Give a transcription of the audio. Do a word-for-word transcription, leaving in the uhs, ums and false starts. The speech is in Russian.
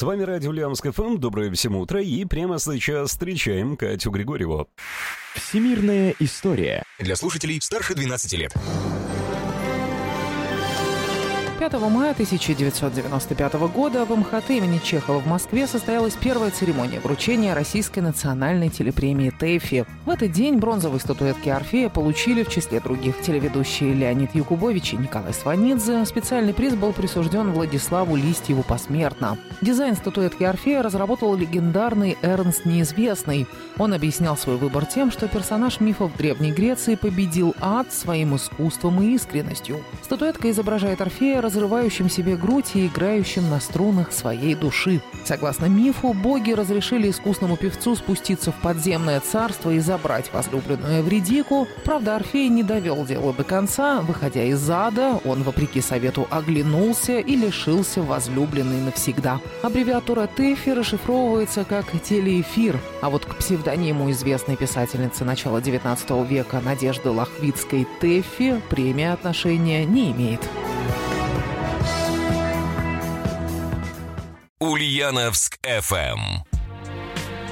С вами радио Ульяновск эф эм. Доброе всем утро. И прямо сейчас встречаем Катю Григорьеву. Всемирная история. Для слушателей старше двенадцати лет. пятого мая тысяча девятьсот девяносто пятого года в эм ха тэ имени Чехова в Москве состоялась первая церемония вручения Российской национальной телепремии ТЭФИ. В этот день бронзовые статуэтки Орфея получили, в числе других, телеведущие Леонид Якубович и Николай Сванидзе. Специальный приз был присужден Владиславу Листьеву посмертно. Дизайн статуэтки Орфея разработал легендарный Эрнст Неизвестный. Он объяснял свой выбор тем, что персонаж мифов Древней Греции победил ад своим искусством и искренностью. Статуэтка изображает Орфея, разрывающим себе грудь и играющим на струнах своей души. Согласно мифу, боги разрешили искусному певцу спуститься в подземное царство и забрать возлюбленную Эвридику. Правда, Орфей не довел дело до конца. Выходя из ада, он, вопреки совету, оглянулся и лишился возлюбленной навсегда. Аббревиатура ТЭФИ расшифровывается как «телеэфир», а вот к псевдониму известной писательницы начала девятнадцатого века Надежды Лохвицкой ТЭФИ премия отношения не имеет. Ульяновск эф эм.